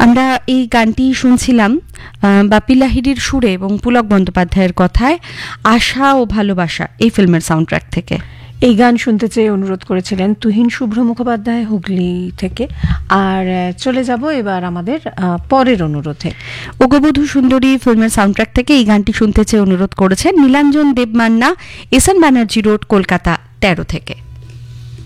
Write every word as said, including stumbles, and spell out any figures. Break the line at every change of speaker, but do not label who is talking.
আমরা এই গানটি শুনছিলাম বাপি লাহিড়ীর সুরে এবং পুলক বন্দ্যোপাধ্যায়ের কথায় আশা ও ভালোবাসা এই ফিল্মের সাউন্ডট্র্যাক থেকে।
এই গান শুনতে চেয়ে অনুরোধ করেছিলেন তুহিন শুভ্র মুখোপাধ্যায় হুগলি থেকে। আর চলে যাব এবার আমাদের পরের অনুরোধে।
ওগবধূ সুন্দরী ফিল্মের সাউন্ডট্র্যাক থেকে এই গানটি শুনতে চেয়ে অনুরোধ করেছেন Nilanjan দেবমান্না, S N Banerjee road, Kolkata তেরো থেকে।